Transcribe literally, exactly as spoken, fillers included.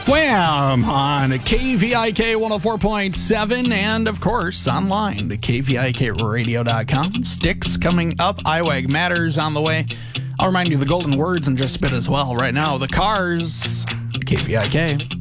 Wham! On K V I K one oh four point seven and, of course, online to K V I K radio dot com. Sticks coming up. I WAG Matters on the way. I'll remind you of the golden words in just a bit as well. Right now, the Cars, K V I K.